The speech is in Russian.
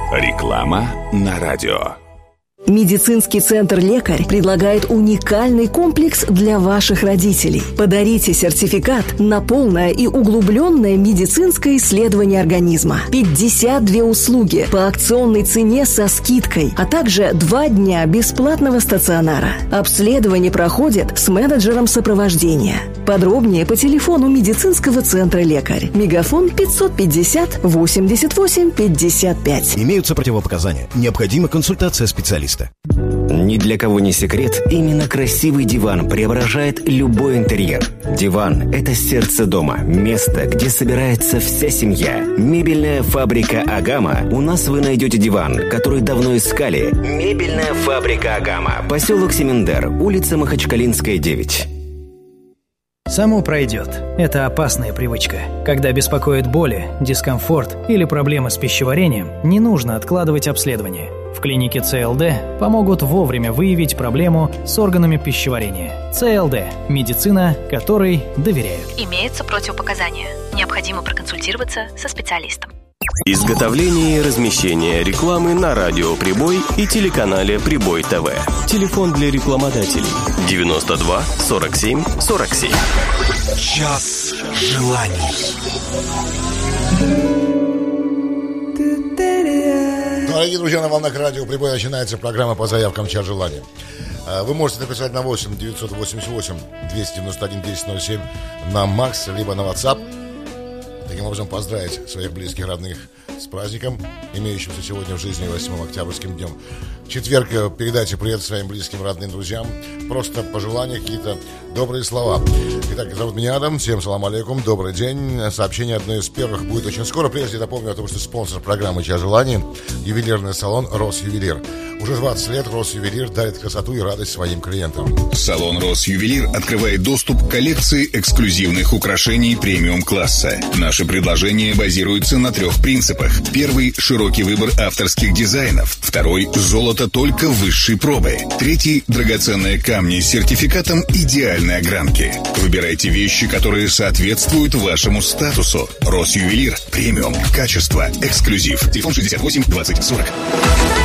Реклама на радио. Медицинский центр «Лекарь» предлагает уникальный комплекс для ваших родителей. Подарите сертификат на полное и углубленное медицинское исследование организма. 52 услуги по акционной цене со скидкой, а также 2 дня бесплатного стационара. Обследование проходит с менеджером сопровождения. Подробнее по телефону медицинского центра «Лекарь». Мегафон 550 88 55. Имеются противопоказания. Необходима консультация специалиста. Ни для кого не секрет, именно красивый диван преображает любой интерьер. Диван – это сердце дома, место, где собирается вся семья. Мебельная фабрика «Агама». У нас вы найдете диван, который давно искали. Мебельная фабрика «Агама». Поселок Семендер, улица Махачкалинская, 9. Само пройдет. Это опасная привычка. Когда беспокоит боли, дискомфорт или проблемы с пищеварением, не нужно откладывать обследование. В клинике ЦЛД помогут вовремя выявить проблему с органами пищеварения. ЦЛД – медицина, которой доверяют. Имеются противопоказания. Необходимо проконсультироваться со специалистом. Изготовление и размещение рекламы на радио «Прибой» и телеканале «Прибой ТВ». Телефон для рекламодателей 92 47 47. Час желаний. Дорогие друзья, на волнах радио «Прибой» начинается программа по заявкам «Час желаний». Вы можете написать на 8 988 291 1007 на МАКС, либо на WhatsApp. Таким образом, поздравить своих близких, родных с праздником, имеющимся сегодня в жизни 8 октябрьским днем. В четверг передайте привет своим близким, родным, друзьям. Просто пожелания, какие-то добрые слова. Итак, зовут меня Адам. Всем салам алейкум. Добрый день. Сообщение одно из первых будет очень скоро. Прежде напомню о том, что спонсор программы «Час желаний» — ювелирный салон «Росювелир». Уже 20 лет «Росювелир» дарит красоту и радость своим клиентам. Салон «Росювелир» открывает доступ к коллекции эксклюзивных украшений премиум-класса. Наши предложения базируются на 3 принципах. Первый – широкий выбор авторских дизайнов. Второй – золото только высшей пробы. Третий – драгоценные камни с сертификатом идеальной огранки. Выбирайте вещи, которые соответствуют вашему статусу. «Росювелир» – премиум, качество, эксклюзив. Телефон 68 20 40.